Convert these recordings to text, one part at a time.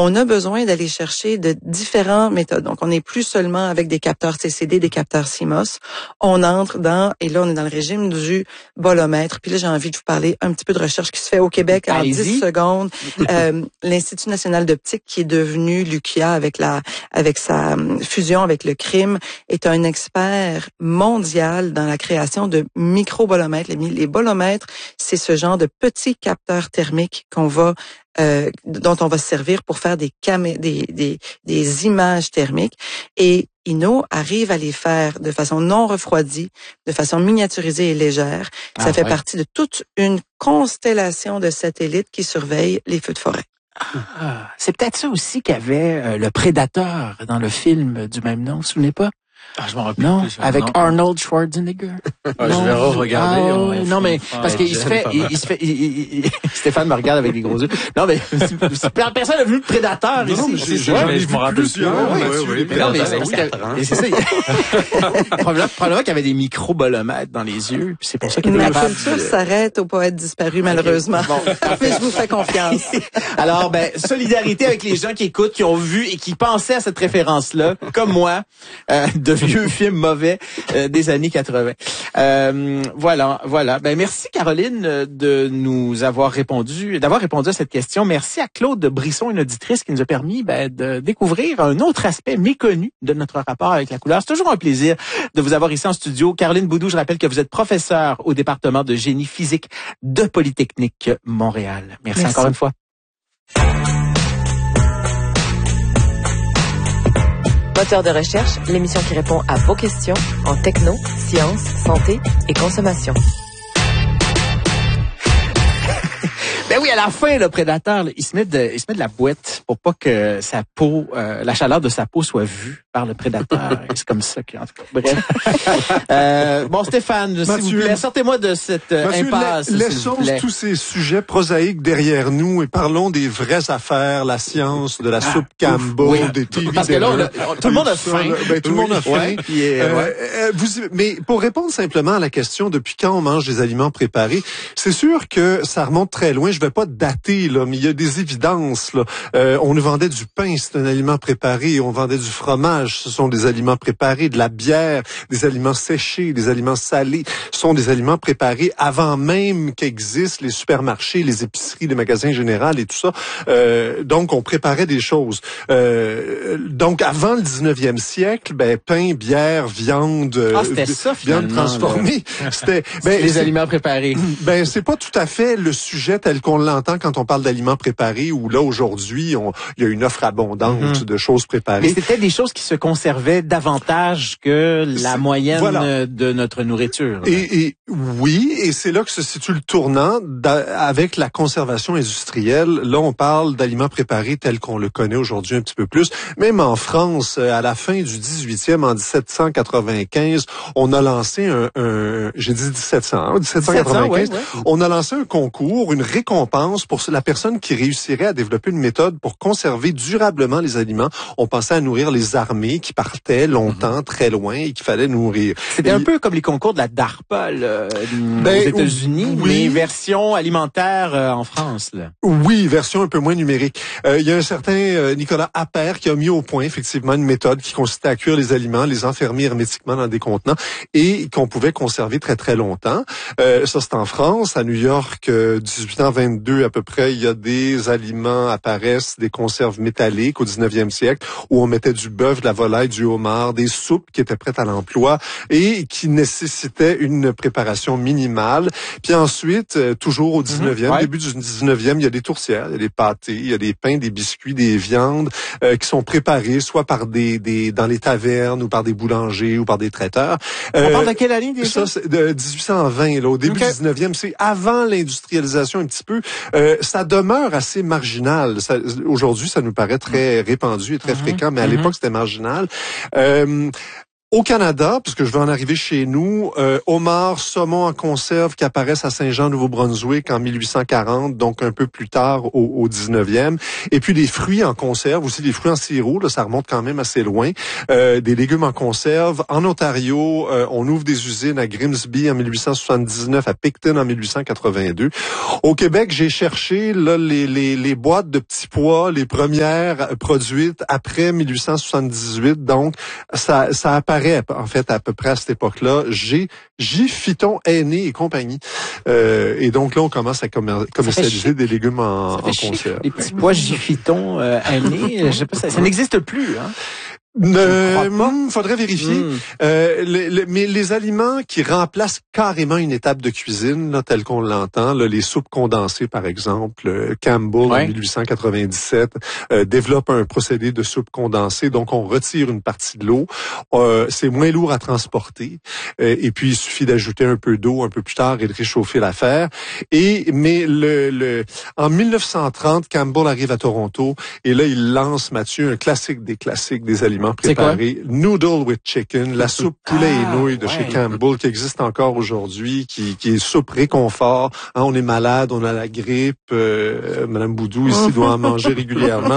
on a besoin d'aller chercher de différentes méthodes. Donc, on n'est plus seulement avec des capteurs CCD, des capteurs CMOS. On entre et là, on est dans le régime du bolomètre. Puis là, j'ai envie de vous parler un petit peu de recherche qui se fait au Québec en 10 secondes. L'Institut national d'optique, qui est devenu l'UQIA avec sa fusion avec le CRIM, est un expert mondial dans la création de micro-bolomètres. Les bolomètres, c'est ce genre de petits capteurs thermiques dont on va se servir pour faire des images thermiques. Et Inno arrive à les faire de façon non refroidie, de façon miniaturisée et légère. Ça fait partie de toute une constellation de satellites qui surveillent les feux de forêt. C'est peut-être ça aussi qu'avait le Prédateur dans le film du même nom, vous vous souvenez pas? Je m'en rappelle non, plus. avec Arnold Schwarzenegger. Je vais regarder. Non, mais parce qu'il se fait, Stéphane me regarde avec des gros yeux. Non, mais personne n'a vu le Prédateur ici. Je m'en rappelle plus. Oui, c'est ça. Probablement qu'il y avait des micro-bolomètres dans les yeux. C'est pour ça qu'il était capable. La culture s'arrête au poète disparu, malheureusement. Bon, mais je vous fais confiance. Alors, solidarité avec les gens qui écoutent, qui ont vu et qui pensaient à cette référence-là, comme moi, de vieux films mauvais des années 80. Voilà. Merci Caroline d'avoir répondu à cette question. Merci à Claude Brisson, une auditrice qui nous a permis de découvrir un autre aspect méconnu de notre rapport avec la couleur. C'est toujours un plaisir de vous avoir ici en studio. Caroline Boudou, je rappelle que vous êtes professeure au département de génie physique de Polytechnique Montréal. Merci encore une fois. Moteur de recherche, l'émission qui répond à vos questions en techno, sciences, santé et consommation. Ben oui, à la fin, le prédateur, il se met de la boîte pour pas que sa peau, la chaleur de sa peau soit vue par le prédateur. C'est comme ça en tout cas. Bref. Bon, Stéphane, Mathieu, s'il vous plaît, sortez-moi de cette impasse. Laissons tous ces sujets prosaïques derrière nous et parlons des vraies affaires, la science, de la soupe Campbell, des TV. Parce que là, tout le monde a faim. Tout le monde a faim. Mais pour répondre simplement à la question, depuis quand on mange des aliments préparés, c'est sûr que ça remonte très loin. Je vais pas dater, là, mais il y a des évidences, là. On nous vendait du pain, c'est un aliment préparé. On vendait du fromage, ce sont des aliments préparés. De la bière, des aliments séchés, des aliments salés, ce sont des aliments préparés avant même qu'existent les supermarchés, les épiceries, les magasins généraux et tout ça. Donc, on préparait des choses. Donc, avant le 19e siècle, pain, bière, viande, c'était ça, viande transformée. C'était les aliments préparés. C'est pas tout à fait le sujet tel qu'on l'entend quand on parle d'aliments préparés, où là, aujourd'hui, il y a une offre abondante de choses préparées. Mais c'était des choses qui se conservaient davantage que la moyenne de notre nourriture. Et oui, et c'est là que se situe le tournant avec la conservation industrielle. Là, on parle d'aliments préparés tels qu'on le connaît aujourd'hui un petit peu plus. Même en France, à la fin du 18e, en 1795, on a lancé j'ai dit 1795, on a lancé un concours, une récompense pour la personne qui réussirait à développer une méthode pour conserver durablement les aliments. On pensait à nourrir les armées qui partaient longtemps, très loin, et qu'il fallait nourrir. C'était un peu comme les concours de la DARPA aux États-Unis, mais version alimentaire en France. Là. Oui, version un peu moins numérique. Il y a un certain Nicolas Appert qui a mis au point effectivement une méthode qui consistait à cuire les aliments, les enfermer hermétiquement dans des contenants et qu'on pouvait conserver très très longtemps. Ça c'est en France. À New York, 1822 à peu près, il y a des aliments apparaissent, des conserves métalliques au 19e siècle où on mettait du bœuf, de la volaille, du homard, des soupes qui étaient prêtes à l'emploi et qui nécessitaient une préparation minimale. Puis ensuite, toujours au 19e, début du 19e, il y a des tourtières, il y a des pâtés, il y a des pains, des biscuits, des viandes qui sont préparés soit par dans les tavernes ou par des boulangers ou par des traiteurs. On parle de quelle année déjà? Ça, c'est de 1820, là, au début du 19e, c'est avant l'industrialisation un petit peu. Ça demeure assez marginal. Aujourd'hui, ça nous paraît très répandu et très fréquent, mais à l'époque, c'était marginal. Au Canada, puisque je vais en arriver chez nous, homard, saumon en conserve qui apparaissent à Saint-Jean, Nouveau-Brunswick en 1840, donc un peu plus tard au 19e. Et puis des fruits en conserve, aussi des fruits en sirop, là, ça remonte quand même assez loin. Des légumes en conserve. En Ontario, on ouvre des usines à Grimsby en 1879, à Picton en 1882. Au Québec, j'ai cherché là les boîtes de petits pois, les premières produites après 1878, donc ça apparaît en fait à peu près à cette époque-là. J-Phyton Aîné et compagnie. Et donc là, on commence à commercialiser des légumes en conserve. Les petits pois J-Phyton Aîné, je sais pas, ça n'existe plus, hein? Faudrait vérifier. Mais les aliments qui remplacent carrément une étape de cuisine, là, telle qu'on l'entend, là, les soupes condensées, par exemple, Campbell en 1897 développe un procédé de soupe condensée, donc on retire une partie de l'eau. C'est moins lourd à transporter, et puis il suffit d'ajouter un peu d'eau un peu plus tard et de réchauffer l'affaire. Mais en 1930, Campbell arrive à Toronto et là il lance, Mathieu, un classique des classiques des aliments préparés, Noodle with Chicken, la soupe poulet et nouilles de chez Campbell qui existe encore aujourd'hui, qui est soupe réconfort. Hein, on est malade, on a la grippe, Madame Boudou ici doit en manger régulièrement.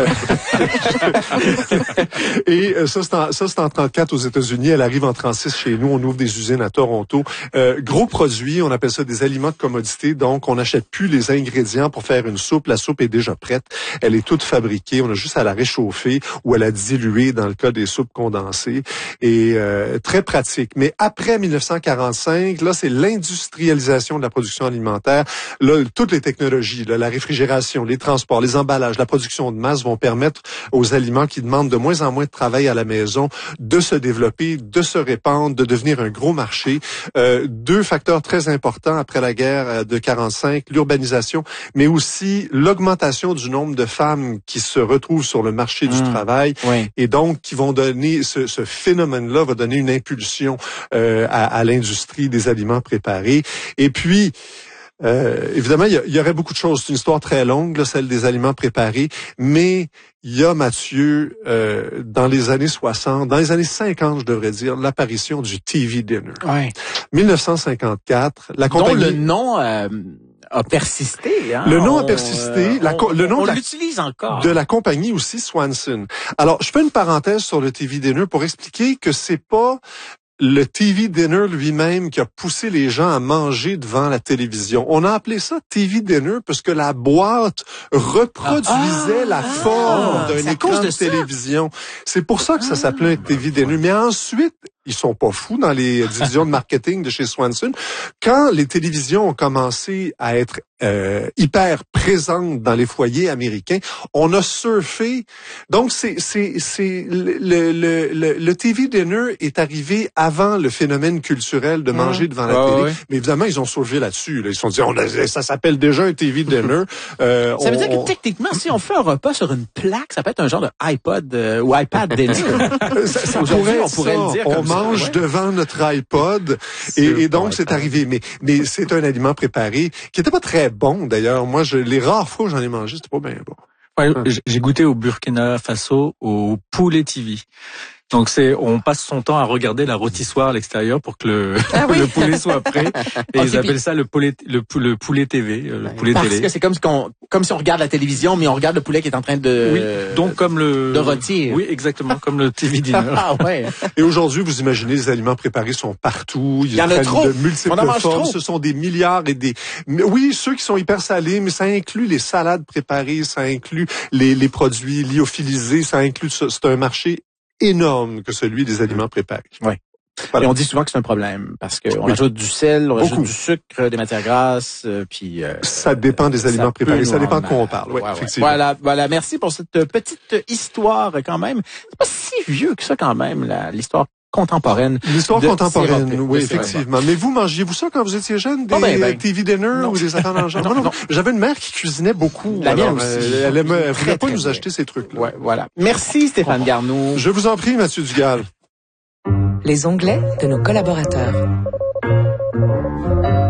Et ça c'est en 34 aux États-Unis. Elle arrive en 36 chez nous. On ouvre des usines à Toronto. Gros produit, on appelle ça des aliments de commodité. Donc on n'achète plus les ingrédients pour faire une soupe. La soupe est déjà prête. Elle est toute fabriquée. On a juste à la réchauffer ou à la diluer dans le cas des soupes condensées, et très pratique. Mais après 1945, là, c'est l'industrialisation de la production alimentaire. Là, toutes les technologies, là, la réfrigération, les transports, les emballages, la production de masse vont permettre aux aliments qui demandent de moins en moins de travail à la maison de se développer, de se répandre, de devenir un gros marché. Deux facteurs très importants après la guerre de 45, l'urbanisation, mais aussi l'augmentation du nombre de femmes qui se retrouvent sur le marché du travail. Oui. Et donc, qui vont donner, ce phénomène-là va donner une impulsion à l'industrie des aliments préparés. Et puis, évidemment, il y aurait beaucoup de choses. C'est une histoire très longue, là, celle des aliments préparés, mais il y a, Mathieu, dans les années 60, dans les années 50, je devrais dire, l'apparition du TV Dinner. Ouais. 1954, la compagnie... dont le nom... a persisté. Hein? Le nom a persisté. Le nom on l'utilise encore. De la compagnie aussi, Swanson. Alors, je fais une parenthèse sur le TV Dinner pour expliquer que c'est pas le TV Dinner lui-même qui a poussé les gens à manger devant la télévision. On a appelé ça TV Dinner parce que la boîte reproduisait la forme d'un écran de télévision. C'est pour ça que ça s'appelait un TV Dinner. Mais ensuite, ils sont pas fous dans les divisions de marketing de chez Swanson. Quand les télévisions ont commencé à être hyper présentes dans les foyers américains, on a surfé. Donc le TV Dinner est arrivé avant le phénomène culturel de manger devant la télé. Ouais. Mais évidemment, ils ont surfé là-dessus. Là. Ils se sont dit, ça s'appelle déjà un TV Dinner. Ça veut dire que techniquement, si on fait un repas sur une plaque, ça peut être un genre de iPod ou iPad Dinner. ça pourrait, on pourrait le dire comme mange devant notre iPod et donc c'est arrivé. Mais c'est un aliment préparé qui était pas très bon d'ailleurs. Moi, les rares fois où j'en ai mangé, c'était pas bien bon. Ouais, j'ai goûté au Burkina Faso au poulet TV. Donc on passe son temps à regarder la rôtissoire à l'extérieur pour que le poulet soit prêt. Et ils appellent ça le poulet TV, le poulet télé. Parce que c'est comme si on regarde la télévision, mais on regarde le poulet qui est en train de... Oui, donc comme de rôtir. Oui, exactement, comme le TV dinner. Ah ouais. Et aujourd'hui, vous imaginez, les aliments préparés sont partout. Il y en a trop. De multiples formes. Ce sont des milliards et des... Oui, ceux qui sont hyper salés, mais ça inclut les salades préparées, ça inclut les produits lyophilisés, ça inclut... C'est un marché énorme que celui des aliments préparés. Oui. Voilà. Et on dit souvent que c'est un problème parce qu'on ajoute du sel, on ajoute du sucre, des matières grasses, puis ça dépend des aliments préparés, ça dépend de quoi on parle. Ouais, effectivement. Voilà, merci pour cette petite histoire quand même. C'est pas si vieux que ça quand même l'histoire contemporaine. L'histoire contemporaine, oui, effectivement. Mais vous mangiez-vous ça quand vous étiez jeune, des TV dinner ou des affaires dans le genre? Non. J'avais une mère qui cuisinait beaucoup. La mienne aussi. Elle voulait pas nous acheter ces trucs-là. Ouais, voilà. Merci Stéphane Garneau. Je vous en prie, Mathieu Dugal. Les onglets de nos collaborateurs.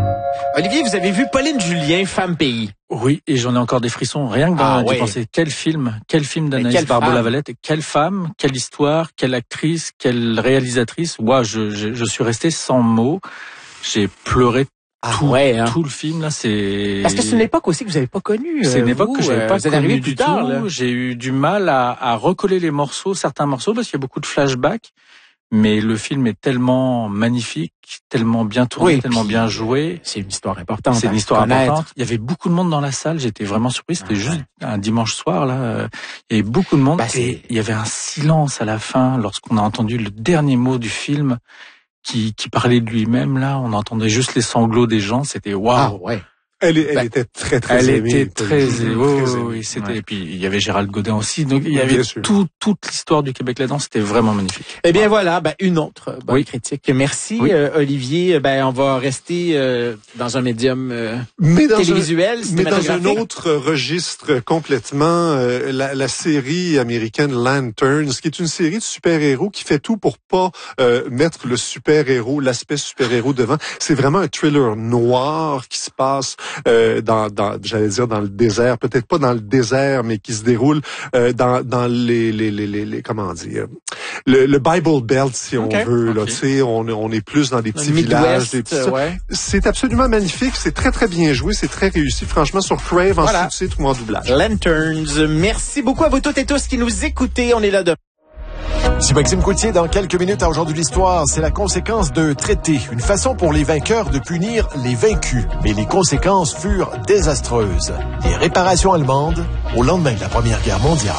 Olivier, vous avez vu Pauline Julien, Femme Pays. Oui, et j'en ai encore des frissons. Rien que d'y penser. Quel film d'Anaïs Barbeau-Lavalette. Quelle femme, quelle histoire, quelle actrice, quelle réalisatrice. Moi, je suis resté sans mots. J'ai pleuré tout le film, là. Parce que c'est une époque aussi que vous n'avez pas connue. C'est une époque que j'avais pas connue du tard, tout. J'ai eu du mal à recoller les morceaux, certains morceaux, parce qu'il y a beaucoup de flashbacks. Mais le film est tellement magnifique, tellement bien tourné, tellement bien joué. C'est une histoire importante. C'est une histoire importante. Il y avait beaucoup de monde dans la salle. J'étais vraiment surpris. C'était juste un dimanche soir, là. Il y avait beaucoup de monde. Et il y avait un silence à la fin lorsqu'on a entendu le dernier mot du film qui parlait de lui-même, là. On entendait juste les sanglots des gens. C'était waouh. Elle était très aimée. Elle était très oui, c'était. Et puis il y avait Gérald Godin aussi. Donc il y avait toute l'histoire du Québec là-dedans. C'était vraiment magnifique. Eh bien voilà, une autre bonne critique. Merci Olivier. On va rester dans un médium télévisuel, mais dans un autre registre complètement. La série américaine Lanterns, qui est une série de super-héros qui fait tout pour pas mettre le super-héros, l'aspect super-héros devant. C'est vraiment un thriller noir qui se passe j'allais dire dans le désert, peut-être pas dans le désert, mais qui se déroule dans les comment dire, le Bible Belt, si on veut. Là, tu sais, on est plus dans des petits villages, des petits. C'est absolument magnifique, c'est très très bien joué, c'est très réussi. Franchement, sur Crave en sous-titre ou en doublage. Lanterns. Merci beaucoup à vous toutes et tous qui nous écoutez. On est là demain. C'est Maxime Coutier dans quelques minutes à Aujourd'hui de l'Histoire. C'est la conséquence d'un traité, une façon pour les vainqueurs de punir les vaincus. Mais les conséquences furent désastreuses. Des réparations allemandes au lendemain de la Première Guerre mondiale.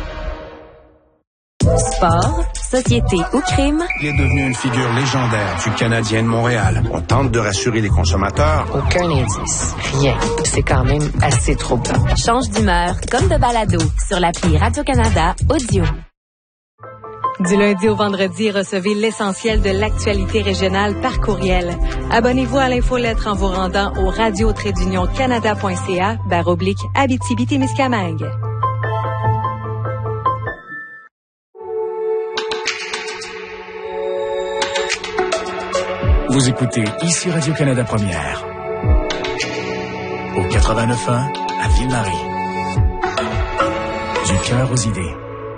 Sport, société ou crime. Il est devenu une figure légendaire du Canadien de Montréal. On tente de rassurer les consommateurs. Aucun indice. Rien. C'est quand même assez troublant. Change d'humeur comme de balado sur l'appli Radio-Canada Audio. Du lundi au vendredi, recevez l'essentiel de l'actualité régionale par courriel. Abonnez-vous à l'infolettre en vous rendant au radio-canada.ca/Abitibi-Témiscamingue. Vous écoutez ici Radio-Canada Première. Au 89.1 à Ville-Marie. Du cœur aux idées.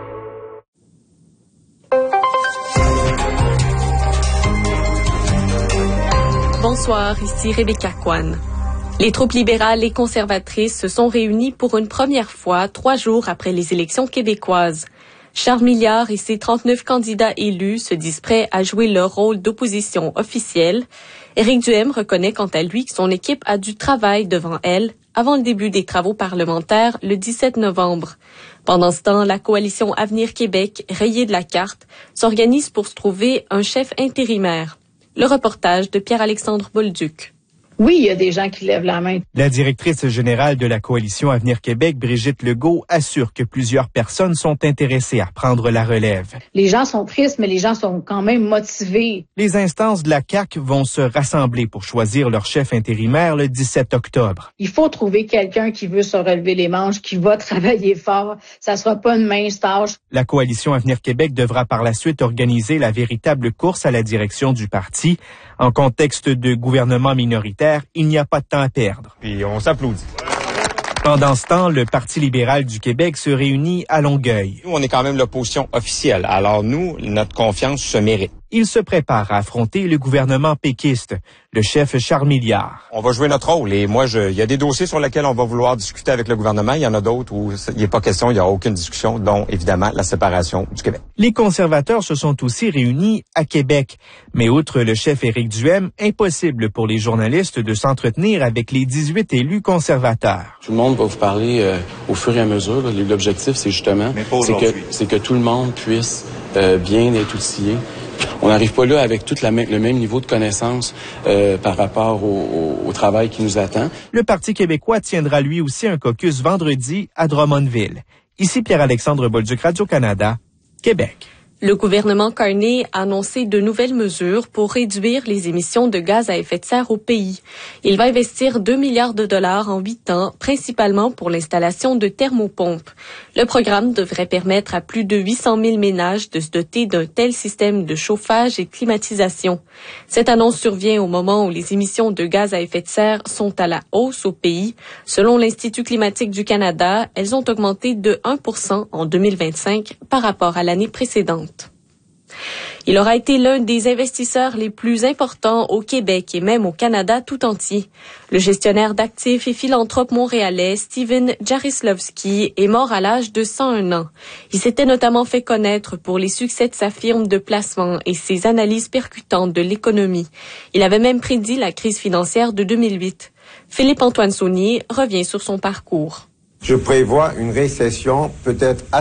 Bonsoir, ici Rebecca Kwan. Les troupes libérales et conservatrices se sont réunies pour une première fois 3 jours après les élections québécoises. Charles Milliard et ses 39 candidats élus se disent prêts à jouer leur rôle d'opposition officielle. Éric Duhaime reconnaît quant à lui que son équipe a du travail devant elle avant le début des travaux parlementaires le 17 novembre. Pendant ce temps, la coalition Avenir Québec, rayée de la carte, s'organise pour se trouver un chef intérimaire. Le reportage de Pierre-Alexandre Bolduc. Oui, il y a des gens qui lèvent la main. La directrice générale de la Coalition Avenir Québec, Brigitte Legault, assure que plusieurs personnes sont intéressées à prendre la relève. Les gens sont tristes, mais les gens sont quand même motivés. Les instances de la CAQ vont se rassembler pour choisir leur chef intérimaire le 17 octobre. Il faut trouver quelqu'un qui veut se relever les manches, qui va travailler fort. Ça sera pas une mince tâche. La Coalition Avenir Québec devra par la suite organiser la véritable course à la direction du parti. En contexte de gouvernement minoritaire, il n'y a pas de temps à perdre. Et on s'applaudit. Pendant ce temps, le Parti libéral du Québec se réunit à Longueuil. Nous, on est quand même l'opposition officielle. Alors nous, notre confiance se mérite. Il se prépare à affronter le gouvernement péquiste, le chef Charles Milliard. On va jouer notre rôle et moi, il y a des dossiers sur lesquels on va vouloir discuter avec le gouvernement. Il y en a d'autres où il n'y a pas question, il n'y a aucune discussion, dont évidemment la séparation du Québec. Les conservateurs se sont aussi réunis à Québec. Mais outre le chef Éric Duhaime, impossible pour les journalistes de s'entretenir avec les 18 élus conservateurs. Tout le monde va vous parler au fur et à mesure. L'objectif, c'est justement c'est que tout le monde puisse bien être outillé. On n'arrive pas là avec tout le même niveau de connaissance par rapport au travail qui nous attend. Le Parti québécois tiendra lui aussi un caucus vendredi à Drummondville. Ici Pierre-Alexandre Bolduc, Radio-Canada, Québec. Le gouvernement Carney a annoncé de nouvelles mesures pour réduire les émissions de gaz à effet de serre au pays. Il va investir 2 milliards de dollars en 8 ans, principalement pour l'installation de thermopompes. Le programme devrait permettre à plus de 800 000 ménages de se doter d'un tel système de chauffage et de climatisation. Cette annonce survient au moment où les émissions de gaz à effet de serre sont à la hausse au pays. Selon l'Institut climatique du Canada, elles ont augmenté de 1% en 2025 par rapport à l'année précédente. Il aura été l'un des investisseurs les plus importants au Québec et même au Canada tout entier. Le gestionnaire d'actifs et philanthrope montréalais Steven Jarislovski est mort à l'âge de 101 ans. Il s'était notamment fait connaître pour les succès de sa firme de placement et ses analyses percutantes de l'économie. Il avait même prédit la crise financière de 2008. Philippe-Antoine Saunier revient sur son parcours. Je prévois une récession peut-être